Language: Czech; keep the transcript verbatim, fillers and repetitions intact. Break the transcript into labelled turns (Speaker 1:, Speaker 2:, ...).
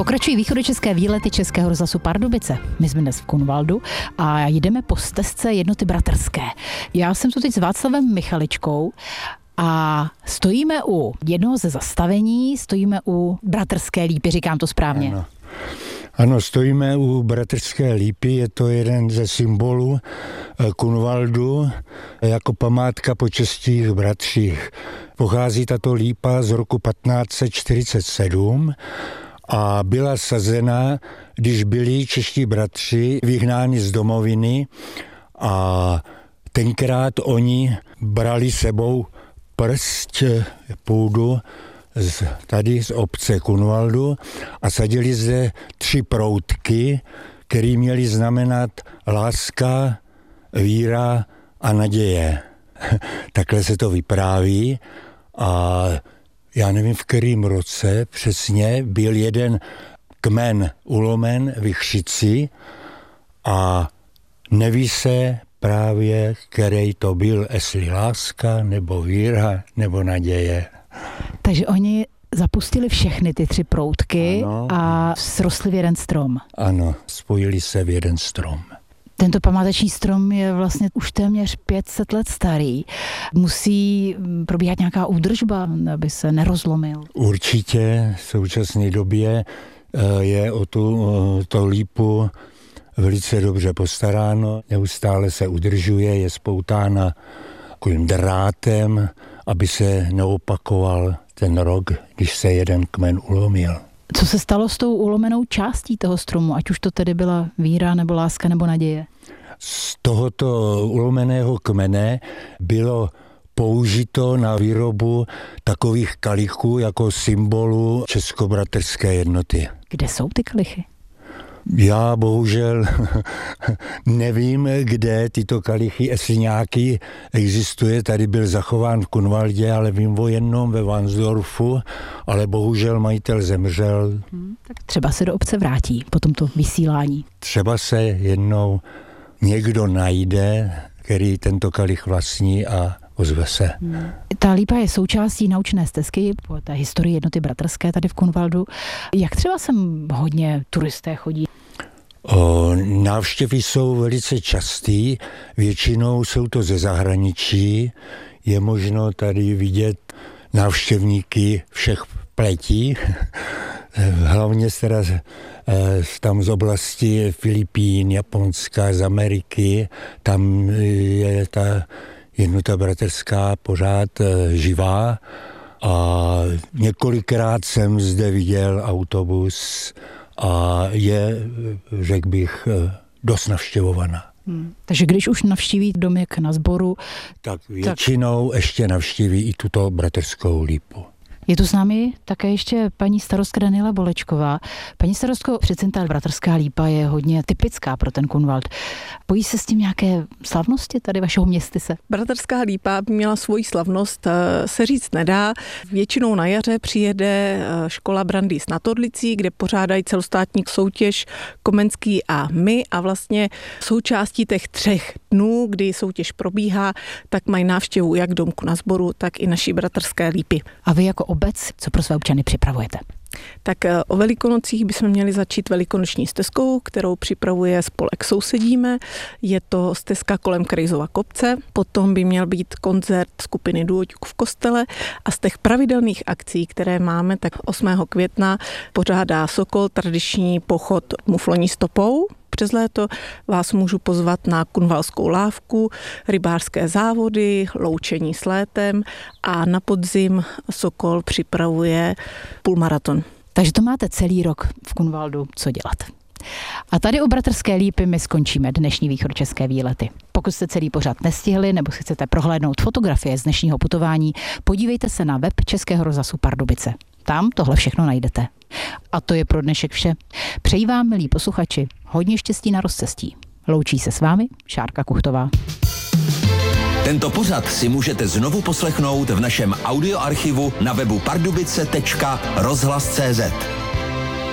Speaker 1: Pokračují východočeské výlety Českého rozhlasu Pardubice. My jsme dnes v Kunvaldu a jdeme po stezce Jednoty bratrské. Já jsem tu teď s Václavem Michaličkou a stojíme u jednoho ze zastavení, stojíme u Bratrské lípy, říkám to správně.
Speaker 2: Ano. Ano, stojíme u Bratrské lípy, je to jeden ze symbolů Kunvaldu jako památka počestích bratřích. Pochází tato lípa z roku patnáct set čtyřicet sedm a byla sazena, když byli čeští bratři vyhnáni z domoviny a tenkrát oni brali sebou prst půdu z, tady z obce Kunvaldu a sadili zde tři proutky, které měly znamenat láska, víra a naděje. Takhle se to vypráví a já nevím, v kterém roce přesně byl jeden kmen ulomen v Jchřici a neví se právě, který to byl, jestli láska, nebo víra, nebo naděje.
Speaker 1: Takže oni zapustili všechny ty tři proutky ano. A srostli v jeden strom.
Speaker 2: Ano, spojili se v jeden strom.
Speaker 1: Tento památeční strom je vlastně už téměř pět set let starý. Musí probíhat nějaká údržba, aby se nerozlomil?
Speaker 2: Určitě v současné době je o tu to lípu velice dobře postaráno. Neustále se udržuje, je spoutána takovým drátem, aby se neopakoval ten rok, když se jeden kmen ulomil.
Speaker 1: Co se stalo s tou ulomenou částí toho stromu, ať už to tedy byla víra, nebo láska, nebo naděje?
Speaker 2: Z tohoto ulomeného kmene bylo použito na výrobu takových kalichů jako symbolu Českobratrské jednoty.
Speaker 1: Kde jsou ty kalichy?
Speaker 2: Já bohužel nevím, kde tyto kalichy, jestli nějaký existuje, tady byl zachován v Kunvaldě, ale vím o jednom ve Varnsdorfu, ale bohužel majitel zemřel.
Speaker 1: Hmm, tak třeba se do obce vrátí po tomto vysílání.
Speaker 2: Třeba se jednou někdo najde, který tento kalich vlastní a ozve se.
Speaker 1: Hmm. Ta lípa je součástí naučné stezky po té historii Jednoty bratrské tady v Kunvaldu. Jak třeba sem hodně turisté chodí?
Speaker 2: O, návštěvy jsou velice častý, většinou jsou to ze zahraničí. Je možno tady vidět návštěvníky všech pletí, hlavně teda tam z oblasti Filipín, Japonska, z Ameriky. Tam je ta Jednota bratrská pořád živá a několikrát jsem zde viděl autobus a je, řekl bych, dost navštěvovaná.
Speaker 1: Hmm. Takže když už navštíví domek na sboru,
Speaker 2: tak většinou tak ještě navštíví i tuto bratrskou lípu.
Speaker 1: Je tu s námi také ještě paní starostka Daniela Bolečková. Paní starostko, přece ta bratrská lípa je hodně typická pro ten Kunvald. Pojí se s tím nějaké slavnosti tady vašeho městyse?
Speaker 3: Bratrská lípa by měla svoji slavnost, se říct nedá. Většinou na jaře přijede škola Brandýs nad Orlicí, kde pořádají celostátní soutěž Komenský a my a vlastně součástí těch třech dnů, kdy soutěž probíhá, tak mají návštěvu jak domku na sboru, tak i naší bratrské lípy.
Speaker 1: A vy jako obec, co pro své občany připravujete?
Speaker 3: Tak o Velikonocích bychom měli začít velikonoční stezkou, kterou připravuje spolek Sousedíme. Je to stezka kolem Krejzova kopce, potom by měl být koncert skupiny Duoťuk v kostele a z těch pravidelných akcí, které máme, tak osmého května pořádá Sokol tradiční pochod mufloní stopou. Přes léto vás můžu pozvat na kunvalskou lávku, rybářské závody, loučení s létem a na podzim Sokol připravuje půlmaraton.
Speaker 1: Takže to máte celý rok v Kunvaldu co dělat. A tady u Bratrské lípy my skončíme dnešní východočeské výlety. Pokud jste celý pořad nestihli nebo si chcete prohlédnout fotografie z dnešního putování, podívejte se na web Českého rozhlasu Pardubice. Tam tohle všechno najdete. A to je pro dnešek vše. Přeji vám, milí posluchači, hodně štěstí na rozcestí. Loučí se s vámi Šárka Kuchtová.
Speaker 4: Tento pořad si můžete znovu poslechnout v našem audioarchivu na webu pardubice tečka rozhlas tečka cé zet.